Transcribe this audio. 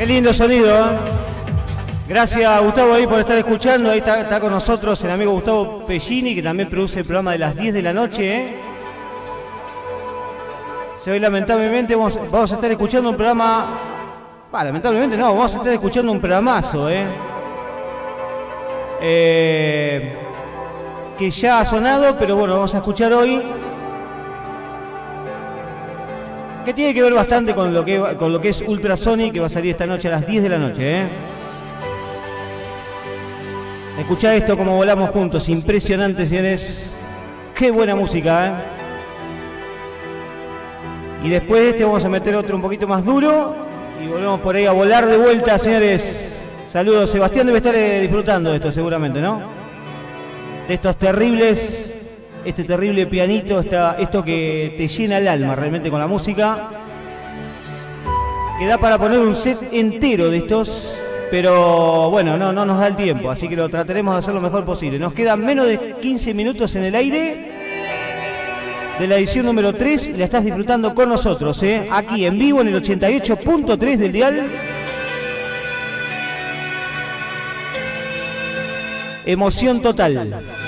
Qué lindo sonido, ¿eh? Gracias a Gustavo ahí por estar escuchando. Ahí está con nosotros el amigo Gustavo Pellini, que también produce el programa de las 10 de la noche, ¿eh? Hoy lamentablemente vamos a estar escuchando un programa... lamentablemente no, vamos a estar escuchando un programazo, que ya ha sonado, pero bueno, vamos a escuchar hoy, que tiene que ver bastante con lo que es Ultrasonic, que va a salir esta noche a las 10 de la noche, Escuchá esto como volamos juntos, impresionante, señores. Qué buena música, Y después de este vamos a meter otro un poquito más duro y volvemos por ahí a volar de vuelta, señores. Saludos, Sebastián debe estar disfrutando de esto seguramente, ¿no? De estos terribles, este terrible pianito, esto que te llena el alma realmente con la música. Que da para poner un set entero de estos, pero bueno, no nos da el tiempo, así que lo trataremos de hacer lo mejor posible. Nos quedan menos de 15 minutos en el aire de la edición número 3, la estás disfrutando con nosotros, aquí en vivo en el 88.3 del dial. Emoción total.